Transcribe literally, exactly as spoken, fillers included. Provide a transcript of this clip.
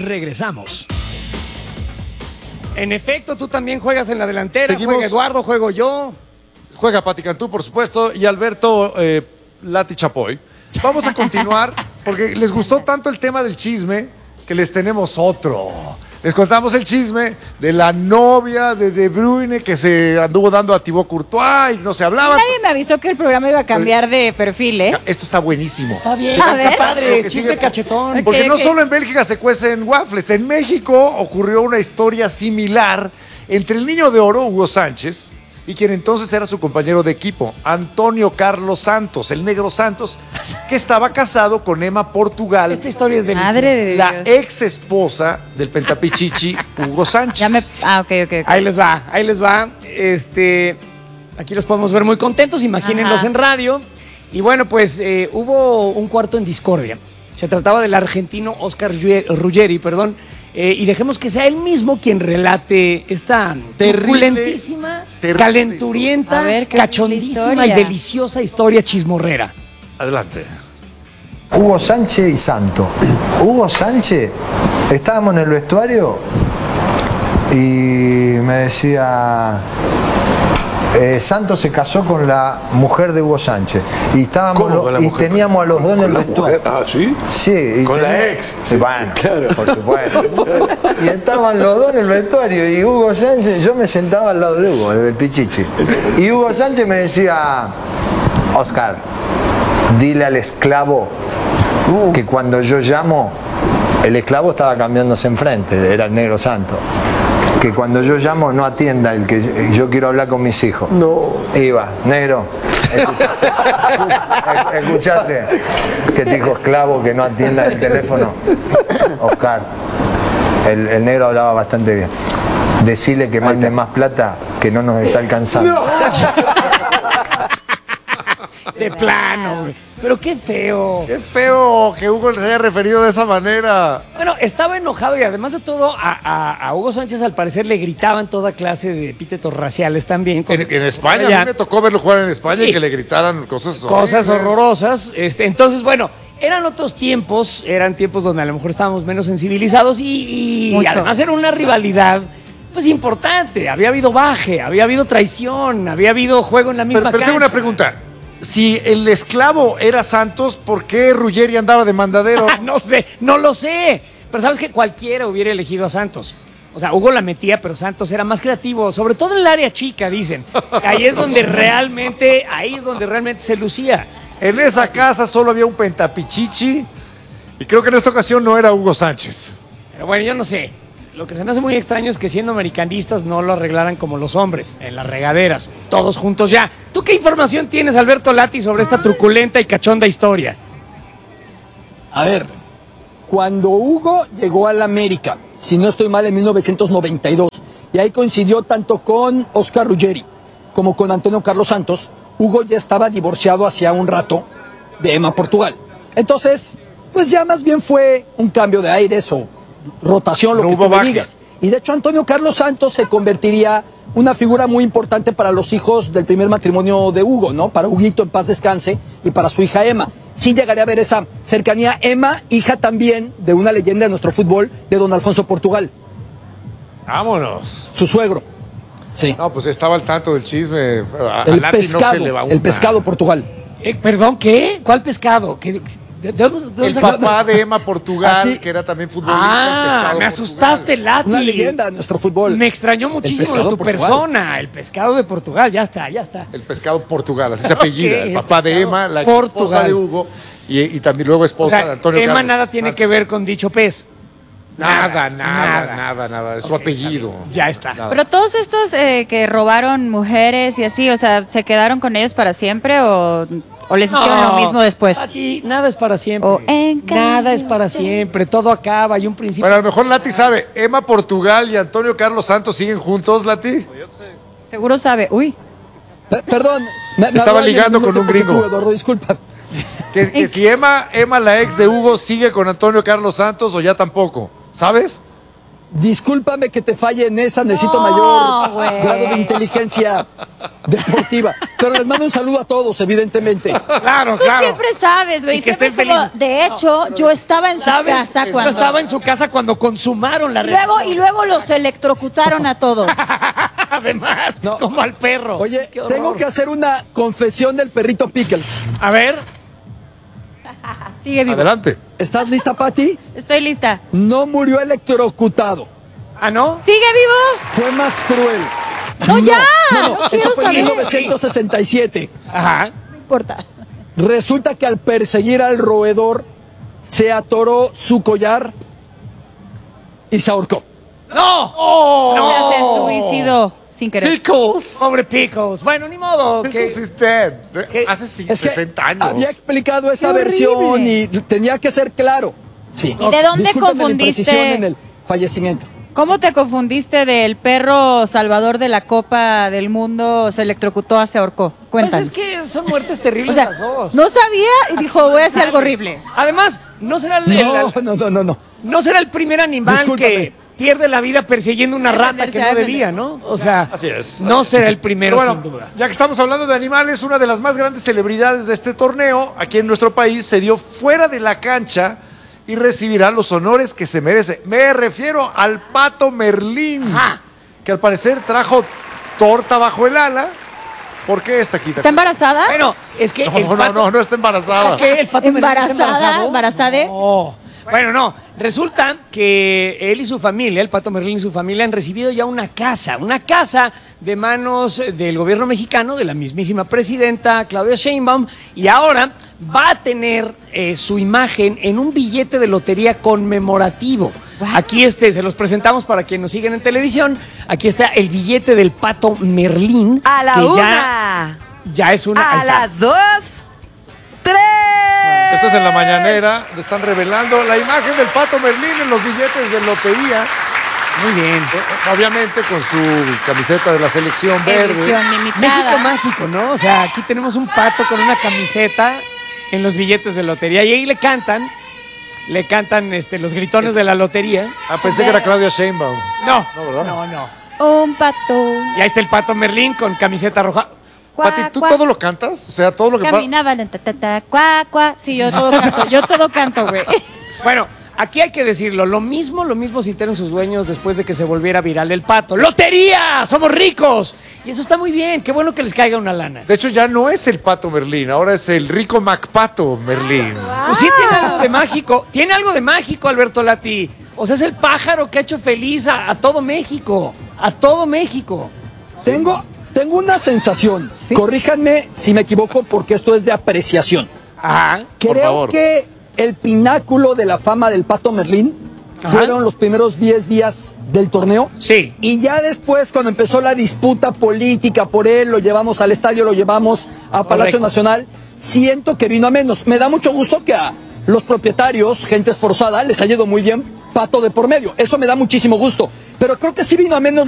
regresamos. En efecto, tú también juegas en la delantera. Seguimos. Juega Eduardo, juego yo. Juega Pati Cantú, por supuesto, y Alberto eh, Lati Chapoy. Vamos a continuar, porque les gustó tanto el tema del chisme, que les tenemos otro. Les contamos el chisme de la novia de De Bruyne que se anduvo dando a Thibaut Courtois y no se hablaba. Nadie me avisó que el programa iba a cambiar de perfil, ¿eh? Esto está buenísimo. Está bien, A está ver. padre, Que chisme sigue- cachetón. Porque Ok, no ok. solo en Bélgica se cuecen waffles, en México ocurrió una historia similar entre el niño de oro, Hugo Sánchez, y quien entonces era su compañero de equipo, Antonio Carlos Santos, el negro Santos, que estaba casado con Emma Portugal, Esta historia es deliciosa. Madre de la Dios. ex esposa del pentapichichi Hugo Sánchez. Ya me... Ah, ok, ok, ok. Ahí les va, ahí les va. Este, aquí los podemos ver muy contentos, imagínenlos Ajá. en radio. Y bueno, pues eh, hubo un cuarto en discordia. Se trataba del argentino Oscar Ruggie- Ruggeri, perdón. Eh, y dejemos que sea él mismo quien relate esta Terrible, turbulentísima, terrible calenturienta, A ver, qué cachondísima historia. y deliciosa historia chismorrera. Adelante. Hugo Sánchez y Santo. Hugo Sánchez, estábamos en el vestuario y me decía, eh, Santos se casó con la mujer de Hugo Sánchez y estábamos ¿Cómo lo- con la y mujer? teníamos a los dos en el ¿Con la vestuario. mujer? Ah, ¿sí? Sí, y Con la tenía- ex, Sí, sí. bueno, Claro. por supuesto. Y estaban los dos en el vestuario y Hugo Sánchez, yo me sentaba al lado de Hugo, el del Pichichi. Y Hugo Sánchez me decía, Oscar, dile al esclavo que cuando yo llamo, el esclavo estaba cambiándose enfrente, era el negro santo. Que cuando yo llamo no atienda el que yo quiero hablar con mis hijos. No. Iba, negro, escuchaste, escuchaste que te dijo esclavo que no atienda el teléfono. Oscar, el, el negro hablaba bastante bien. Decirle que mande más plata que no nos está alcanzando. De plano, güey. Pero qué feo. Qué feo que Hugo les haya referido de esa manera. Bueno, estaba enojado y además de todo, a, a- a Hugo Sánchez al parecer le gritaban toda clase de epítetos raciales también. En, en España, a Ya. mí me tocó verlo jugar en España Sí. y que le gritaran cosas Cosas horribles. horrorosas. Este, entonces, bueno, eran otros tiempos, eran tiempos donde a lo mejor estábamos menos sensibilizados y, y Mucho. además era una rivalidad pues importante. Había habido baje, había habido traición, había habido juego en la misma Pero, pero tengo cancha. una pregunta. Si el esclavo era Santos, ¿por qué Ruggeri andaba de mandadero? No sé, no lo sé. Pero sabes que cualquiera hubiera elegido a Santos. O sea, Hugo la metía, pero Santos era más creativo, sobre todo en el área chica, dicen. Ahí es donde realmente, ahí es donde realmente se lucía. En esa casa solo había un pentapichichi y creo que en esta ocasión no era Hugo Sánchez. Pero bueno, yo no sé. Lo que se me hace muy extraño es que siendo americanistas no lo arreglaran como los hombres, en las regaderas, todos juntos ya. ¿Tú qué información tienes, Alberto Lati, sobre esta truculenta y cachonda historia? A ver, cuando Hugo llegó al América, si no estoy mal, en mil novecientos noventa y dos, y ahí coincidió tanto con Oscar Ruggeri como con Antonio Carlos Santos, Hugo ya estaba divorciado hacía un rato de Emma Portugal. Entonces, pues ya más bien fue un cambio de aires o rotación, lo No que hubo tú me baje. digas. Y de hecho Antonio Carlos Santos se convertiría una figura muy importante para los hijos del primer matrimonio de Hugo, ¿no? Para Huguito en paz descanse y para su hija Emma. Sí llegaría a ver esa cercanía. Emma, hija también de una leyenda de nuestro fútbol, de don Alfonso Portugal, Vámonos. su suegro. Sí. No, pues estaba al tanto del chisme. A, a El Lati pescado, no se le va una. el pescado Portugal. Eh, ¿Perdón, qué? ¿Cuál pescado? ¿Qué- de, de dónde- de dónde El sacaron? papá de Emma Portugal, Así- que era también futbolista. el Ah, pescado me Portugal. asustaste, Lati. Una leyenda de nuestro fútbol. Me extrañó muchísimo pescado de tu Portugal. persona, el pescado de Portugal, ya está, ya está. El pescado Portugal, así se apellida. Ok, el el papá de pescado Emma, la Portugal. esposa de Hugo y, y también luego O esposa sea, de Antonio Emma Carlos. nada tiene que ver con dicho pez. Nada, nada, nada. nada, nada. Es su Ok, está apellido. bien, ya está. Nada. Pero todos estos eh, que robaron mujeres y así, o sea, ¿se quedaron con ellos para siempre o, o les hicieron lo mismo después? A ti, nada es para siempre. O en nada es cambio, para sí. siempre. Todo acaba. Hay un principio. Bueno, a lo mejor Lati sabe. Emma Portugal y Antonio Carlos Santos siguen juntos, Lati. Seguro sabe. Uy. Pe- Perdón. me- me Estaba habló alguien ligando al con mismo un tiempo que gringo. tú, Eduardo, disculpa. Que, que si Emma, Emma, la ex de Hugo, sigue con Antonio Carlos Santos o ya tampoco. ¿Sabes? discúlpame que te falle en esa, necesito No, mayor güey. grado de inteligencia deportiva. Pero les mando un saludo a todos, evidentemente. Claro, Tú claro. siempre sabes, güey. Y que Siempre estén es como, felices. de hecho, yo estaba en su ¿Sabes? casa Yo cuando... estaba en su casa cuando consumaron la Luego, relación. y luego los electrocutaron a todos. Además, No. como al perro. Oye, Qué horror. tengo que hacer una confesión del perrito Pickles. A ver. Sigue vivo. Adelante. ¿Estás lista, Pati? Estoy lista. No murió electrocutado. ¿Ah, no? ¿Sigue vivo? Fue más cruel. ¡No, ya! No, no, No eso quiero fue en saber. mil novecientos sesenta y siete. Ajá. No importa. Resulta que al perseguir al roedor se atoró su collar y se ahorcó. ¡No! ¡Oh! O sea, se suicidó sin querer. Pickles. Pobre Pickles. Bueno, ni modo. Que... Pickles is dead. ¿Qué? Hace sí, Es que sesenta años. había explicado esa ¡Qué versión horrible! y tenía que ser claro. Sí. ¿Y de dónde Discúlpeme la confundiste? imprecisión en el fallecimiento. ¿Cómo te confundiste del perro salvador de la Copa del Mundo se electrocutó, se ahorcó? Pues Cuéntame. es que son muertes terribles O sea, las dos. no sabía y dijo, voy a hacer algo horrible. Además, no será el, No, el- no, no, no, no. no será el primer animal Discúlpame. que pierde la vida persiguiendo una rata que no Defenderse, debía, ¿no? O sea, Así es. no será el primero, Pero bueno, sin duda. ya que estamos hablando de animales, una de las más grandes celebridades de este torneo aquí en nuestro país se dio fuera de la cancha y recibirá los honores que se merece. Me refiero al Pato Merlín, Ajá. que al parecer trajo torta bajo el ala. ¿Por qué está aquí? ¿Está embarazada? Bueno, es que No, el no, pato... no, no está embarazada. ¿Qué? ¿El pato Merlín está ¿Embarazada? embarazado? ¿Embarazade? No. Bueno, no. Resulta que él y su familia, el Pato Merlín y su familia, han recibido ya una casa, una casa de manos del gobierno mexicano, de la mismísima presidenta Claudia Sheinbaum, y ahora va a tener eh, su imagen en un billete de lotería conmemorativo. Aquí este, se los presentamos para quienes nos siguen en televisión. Aquí está el billete del Pato Merlín. A la que una, Ya, ya es una. ahí a está. las dos, tres. Esto es en la mañanera, le están revelando la imagen del Pato Merlín en los billetes de lotería. Muy bien. Eh, Obviamente con su camiseta de la selección verde. Edición México limitada. mágico, ¿no? O sea, aquí tenemos un pato con una camiseta en los billetes de lotería y ahí le cantan, le cantan este, los gritones de la lotería. Ah, pensé que era Claudia Sheinbaum. No, No, ¿verdad? no, no. Un pato. Y ahí está el Pato Merlín con camiseta roja. Cuá, Pati, ¿tú cuá. todo lo cantas? O sea, todo lo que pasa. Caminaba lenta, ta, ta, cuá, cuá. Sí, yo todo canto. Yo todo canto, güey. Bueno, aquí hay que decirlo, lo mismo, lo mismo sintieron sus dueños después de que se volviera viral el pato. ¡Lotería! ¡Somos ricos! Y eso está muy bien, qué bueno que les caiga una lana. De hecho, ya no es el Pato Merlín, ahora es el rico MacPato Merlín. Pues sí tiene algo de mágico, tiene algo de mágico, Alberto Lati. O sea, es el pájaro que ha hecho feliz a, a todo México, a todo México. Tengo, tengo una sensación. Sí. Corríjanme si me equivoco porque esto es de apreciación. Ajá. Por Creo favor. que el pináculo de la fama del Pato Merlín Ajá. fueron los primeros diez días del torneo. Sí. Y ya después, cuando empezó la disputa política por él, lo llevamos al estadio, lo llevamos a Palacio Correcto. Nacional, siento que vino a menos. Me da mucho gusto que a los propietarios, gente esforzada, les haya ido muy bien Pato de por medio. Eso me da muchísimo gusto. Pero creo que sí vino a menos